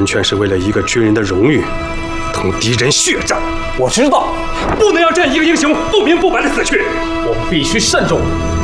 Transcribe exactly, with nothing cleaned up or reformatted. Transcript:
完全是为了一个军人的荣誉，同敌人血战。 我知道， 不能让这样一个英雄不明不白的死去。 我们必须慎重。